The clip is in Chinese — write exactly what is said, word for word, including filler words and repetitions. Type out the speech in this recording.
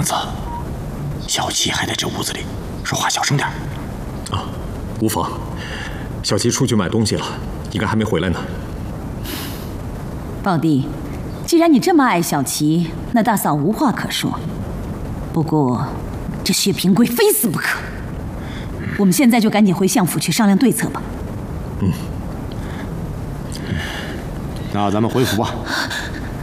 子，小七还在这屋子里，说话小声点。 啊，无妨。小七出去买东西了，应该还没回来呢。 宝弟，既然你这么爱小琪，那大嫂无话可说。不过，这薛平贵非死不可。我们现在就赶紧回相府去商量对策吧。 嗯。 那咱们回府吧。